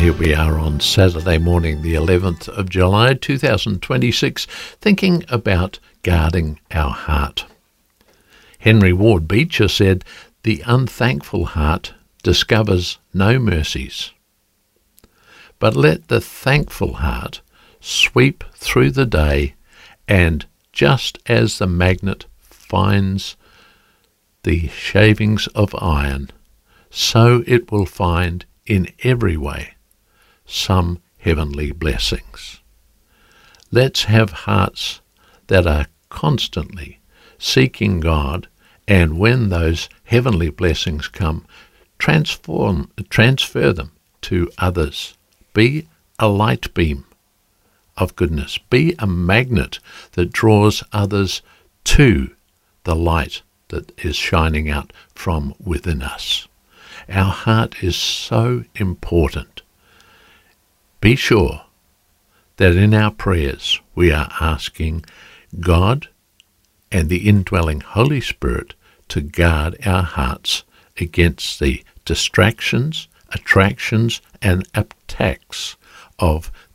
here we are on Saturday morning, the 11th of July 2026, thinking about guarding our heart. Henry Ward Beecher said, "The unthankful heart discovers no mercies. But let the thankful heart sweep through the day, and just as the magnet finds the shavings of iron, so it will find in every way some heavenly blessings." Let's have hearts that are constantly seeking God, and when those heavenly blessings come, transfer them to others. Be a light beam of goodness. Be a magnet that draws others to the light that is shining out from within us. Our heart is so important. Be sure that in our prayers we are asking God and the indwelling Holy Spirit to guard our hearts against the distractions, attractions, and attacks of